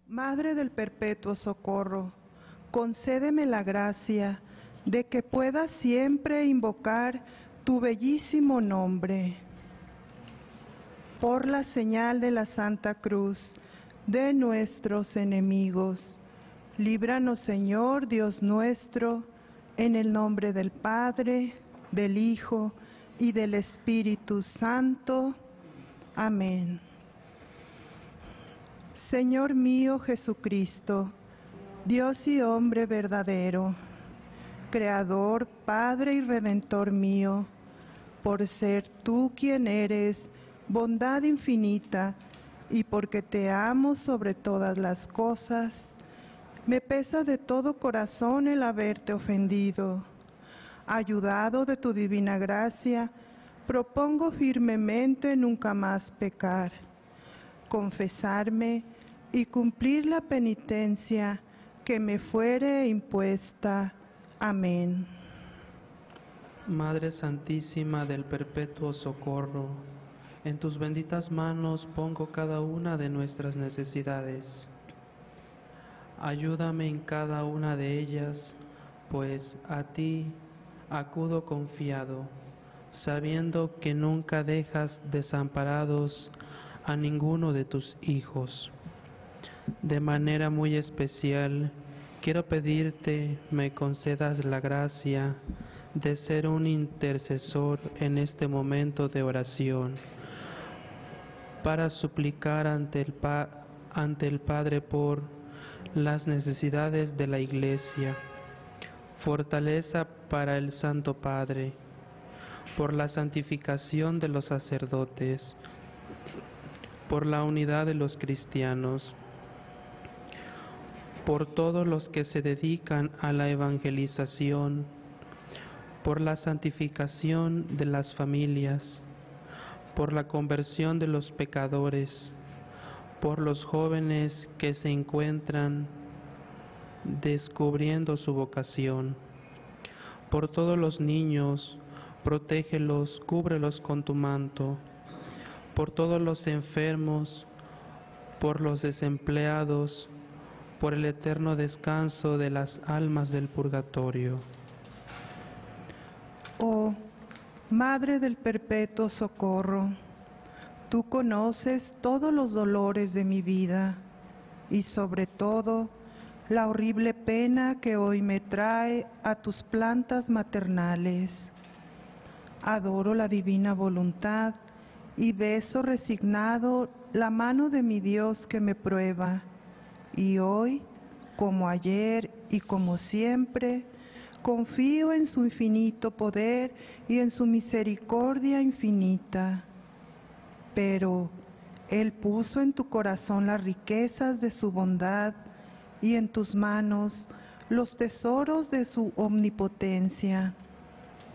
Madre del Perpetuo Socorro, concédeme la gracia de que pueda siempre invocar tu bellísimo nombre. Por la señal de la Santa Cruz de nuestros enemigos, líbranos, Señor Dios nuestro, en el nombre del Padre, del Hijo y del Espíritu Santo. Amén. Señor mío Jesucristo, Dios y hombre verdadero, Creador, Padre y Redentor mío, por ser tú quien eres, bondad infinita, y porque te amo sobre todas las cosas, me pesa de todo corazón el haberte ofendido. Ayudado de tu divina gracia, propongo firmemente nunca más pecar, confesarme y cumplir la penitencia que me fuere impuesta. Amén. Madre Santísima del Perpetuo Socorro, en tus benditas manos pongo cada una de nuestras necesidades. Ayúdame en cada una de ellas, pues a ti acudo confiado, sabiendo que nunca dejas desamparados a ninguno de tus hijos. De manera muy especial, quiero pedirte me concedas la gracia de ser un intercesor en este momento de oración, para suplicar ante el Padre por las necesidades de la Iglesia, fortaleza para el Santo Padre, por la santificación de los sacerdotes, por la unidad de los cristianos, por todos los que se dedican a la evangelización, por la santificación de las familias, por la conversión de los pecadores, por los jóvenes que se encuentran descubriendo su vocación, por todos los niños, protégelos, cúbrelos con tu manto, por todos los enfermos, por los desempleados, por el eterno descanso de las almas del purgatorio. Oh, Madre del Perpetuo Socorro, tú conoces todos los dolores de mi vida y sobre todo la horrible pena que hoy me trae a tus plantas maternales. Adoro la divina voluntad y beso resignado la mano de mi Dios que me prueba, y hoy, como ayer y como siempre, confío en su infinito poder y en su misericordia infinita. Pero Él puso en tu corazón las riquezas de su bondad y en tus manos los tesoros de su omnipotencia.